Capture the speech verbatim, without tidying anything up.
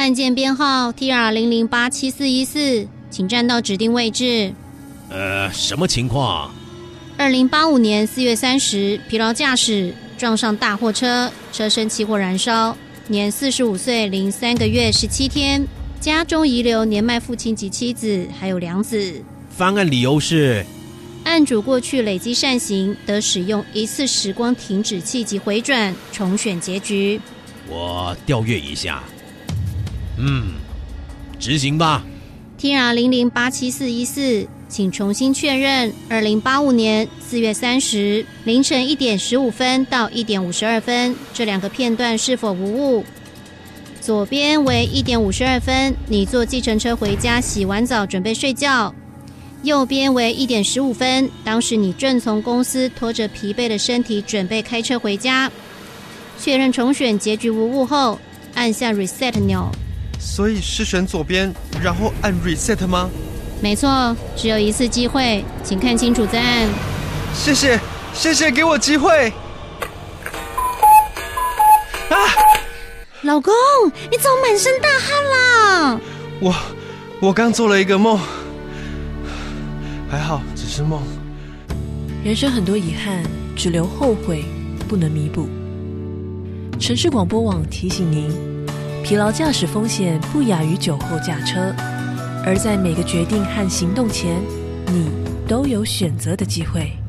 案件编号 T R 零零八七四一四，请站到指定位置。 呃，什么情况？ 二零八五年四月三十，疲劳驾驶撞上大货车，车身起火燃烧，年四十五岁零三个月十七天，家中遗留年迈父亲及妻子，还有两子。 翻案理由是， 案主过去累积善行，得使用一次时光停止器及回转重选结局。 我调阅一下。嗯，执行吧。 T R 零零八七四一四，请重新确认二零八五年四月三十凌晨一点十五分到一点五十二分这两个片段是否无误。左边为一点五十二分，你坐计程车回家，洗完澡准备睡觉。右边为一点十五分，当时你正从公司拖着疲惫的身体准备开车回家。确认重选结局无误后，按下 reset 钮。 所以是选左边，然后按 reset 吗？ 没错，只有一次机会，请看清楚再按。 谢谢，谢谢给我机会。啊！ 老公，你怎么满身大汗啦？ 我，我刚做了一个梦，还好只是梦。 人生很多遗憾，只留后悔，不能弥补。城市广播网提醒您，疲劳驾驶风险不亚于酒后驾车，而在每个决定和行动前，你都有选择的机会。